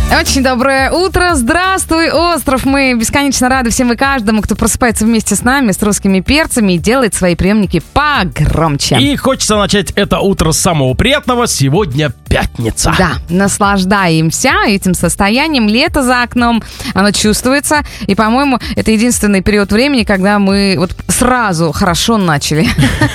Очень доброе утро. Здравствуй, остров. Мы бесконечно рады всем и каждому, кто просыпается вместе с нами, с русскими перцами, и делает свои приемники погромче. И хочется начать это утро с самого приятного. Сегодня пятница. Да, наслаждаемся этим состоянием. Лето за окном, оно чувствуется. И, по-моему, это единственный период времени, когда мы вот сразу хорошо начали.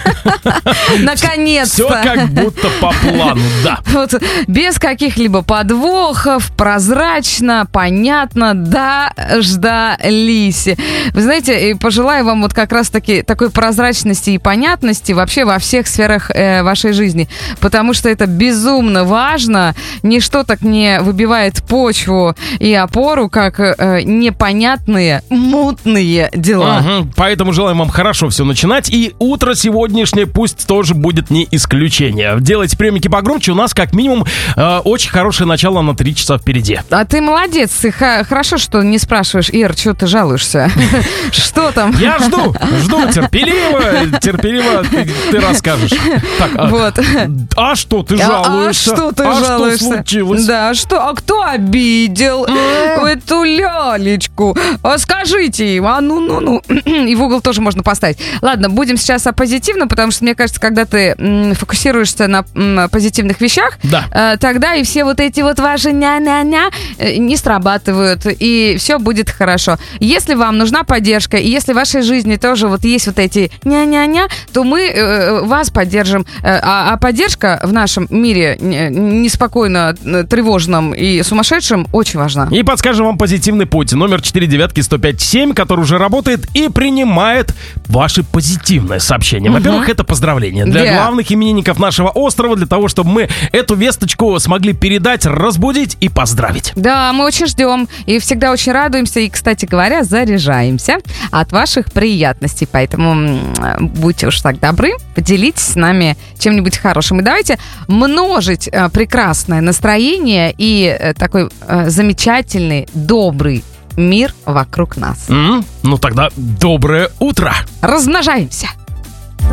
Наконец-то. Все как будто по плану, да. Вот без каких-либо подвохов, прозрачно, понятно, дождались. Вы знаете, пожелаю вам вот как раз-таки такой прозрачности и понятности вообще во всех сферах вашей жизни, потому что это безумно важно. Ничто так не выбивает почву и опору, как непонятные, мутные дела. Поэтому желаем вам хорошо все начинать, и утро сегодняшнее пусть тоже будет не исключение. Делайте приемники погромче, у нас как минимум очень хорошее начало на 3 часа впереди. А ты молодец, хорошо, что не спрашиваешь: Ир, что ты жалуешься? Что там? Я жду терпеливо ты расскажешь. Так, вот. А что ты жалуешься? А что ты жалуешься? Что случилось? Да, что? А кто обидел эту лялечку? Скажите им, ну. И в угол тоже можно поставить. Ладно, будем сейчас о позитивном, потому что, мне кажется, когда ты фокусируешься на позитивных вещах, да. Тогда и все вот эти вот ваши ня-ня-ня не срабатывают, и все будет хорошо. Если вам нужна поддержка, и если в вашей жизни тоже вот есть вот эти ня-ня-ня, то мы вас поддержим. А поддержка в нашем мире неспокойно тревожном и сумасшедшем очень важна. И подскажем вам позитивный путь. Номер 49105-7, который уже работает и принимает ваши позитивные сообщения. Во-первых, это поздравления для главных именинников нашего острова, для того, чтобы мы эту весточку смогли передать, разбудить и поздравить. Да, мы очень ждем и всегда очень радуемся. И, кстати говоря, заряжаемся от ваших приятностей. Поэтому будьте уж так добры, поделитесь с нами чем-нибудь хорошим. И давайте множить прекрасное настроение и такой замечательный, добрый мир вокруг нас. Ну тогда доброе утро. Размножаемся.